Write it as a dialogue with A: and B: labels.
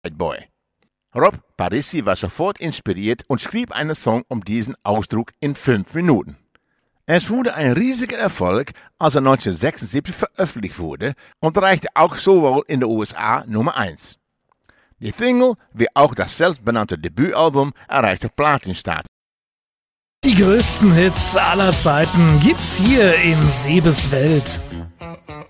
A: Boy. Rob Parisi war sofort inspiriert und schrieb einen Song um diesen Ausdruck in 5 Minuten. Es wurde ein riesiger Erfolg, als er 1976 veröffentlicht wurde und erreichte auch sowohl in den USA Nummer 1. Die Single, wie auch das selbstbenannte Debütalbum, erreichte Platinstatus.
B: Die größten Hits aller Zeiten gibt's hier in Sebes Welt.